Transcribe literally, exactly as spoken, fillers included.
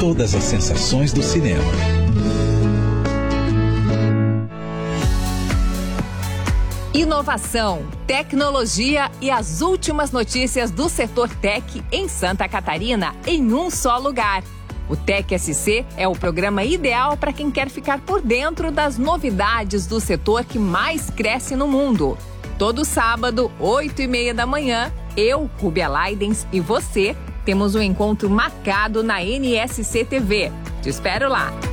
Todas as sensações do cinema. Inovação, tecnologia e as últimas notícias do setor tech em Santa Catarina em um só lugar. O Tech S C é o programa ideal para quem quer ficar por dentro das novidades do setor que mais cresce no mundo. Todo sábado, oito e meia da manhã, eu, Rúbia Leidens e você temos um encontro marcado na N S C T V. Te espero lá!